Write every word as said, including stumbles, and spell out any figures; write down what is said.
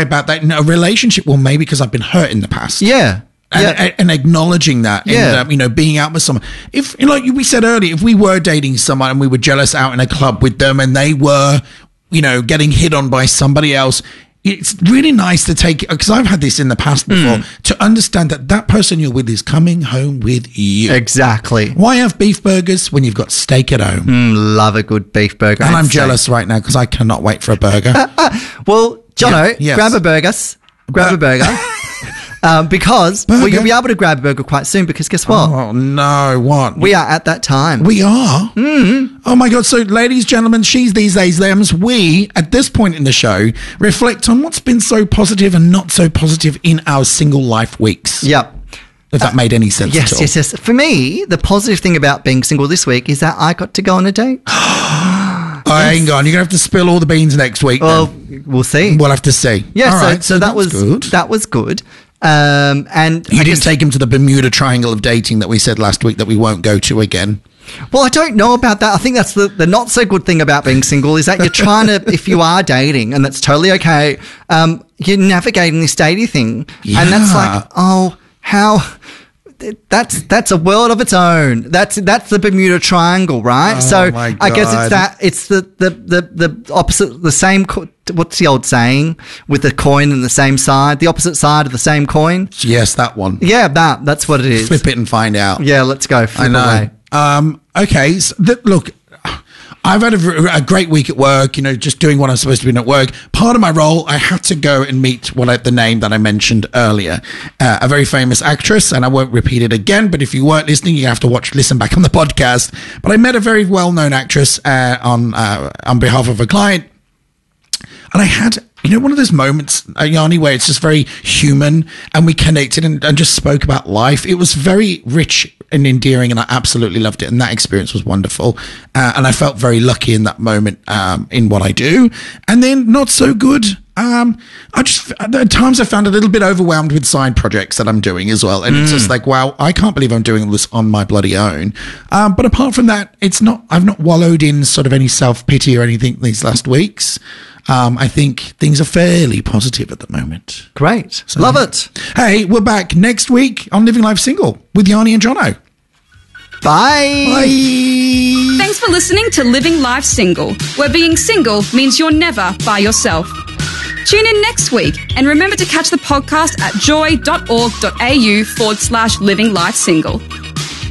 about that. A relationship, well, maybe because I've been hurt in the past. Yeah. And, yeah. and acknowledging that, Yeah. and um, you know, being out with someone. If, you know, like we said earlier, if we were dating someone and we were jealous out in a club with them, and they were, you know, getting hit on by somebody else, it's really nice to take, because I've had this in the past before, mm. to understand that that person you're with is coming home with you. Exactly. Why have beef burgers when you've got steak at home? Mm, love a good beef burger. And I'm steak. jealous right now because I cannot wait for a burger. Well, Jono, yeah, yes. grab a burger. Grab Bur- a burger. Um, because burger? well, you'll be able to grab a burger quite soon because guess what? Oh, no, what? We are at that time. We are? Mm. Oh, my God. So, ladies, gentlemen, she's, these, days, thems, we, at this point in the show, reflect on what's been so positive and not so positive in our single life weeks. Yep. If that uh, made any sense yes, at all. Yes, yes, yes. For me, the positive thing about being single this week is that I got to go on a date. Oh, yes. Hang on. You're going to have to spill all the beans next week. Well, then. we'll see. We'll have to see. Yeah, all so, right, so, so that was good. That was good. Um, and you I didn't guess, take him to the Bermuda Triangle of dating that we said last week that we won't go to again. Well, I don't know about that. I think that's the, the not so good thing about being single is that you're trying to, if you are dating, and that's totally okay, um, you're navigating this dating thing. Yeah. And that's like, oh, how... That's that's a world of its own. That's that's the Bermuda Triangle, right? Oh, so my I guess God. it's that. It's the the, the, the opposite, the same. Co- what's the old saying with the coin and the same side? The opposite side of the same coin. Yes, that one. Yeah, that that's what it is. Flip it and find out. Yeah, let's go. Flip I know. Away. Um, okay, so th- look, I've had a, a great week at work, you know, just doing what I'm supposed to be doing at work. Part of my role, I had to go and meet what I, the name that I mentioned earlier, uh, a very famous actress, and I won't repeat it again, but if you weren't listening, you have to watch, listen back on the podcast. But I met a very well-known actress uh, on uh, on behalf of a client, and I had, you know, one of those moments, uh, Yanni, where it's just very human, and we connected and, and just spoke about life. It was very rich and endearing, and I absolutely loved it. And that experience was wonderful. Uh, and I felt very lucky in that moment um, in what I do. And then not so good. Um, I just, at times I found a little bit overwhelmed with side projects that I'm doing as well. And mm. it's just like, wow, I can't believe I'm doing this on my bloody own. Um, but apart from that, it's not, I've not wallowed in sort of any self-pity or anything these last weeks. Um, I think things are fairly positive at the moment. Great. So, love it. Hey, we're back next week on Living Life Single with Yanni and Jono. Bye. Bye. Thanks for listening to Living Life Single, where being single means you're never by yourself. Tune in next week and remember to catch the podcast at joy.org.au forward slash living life single.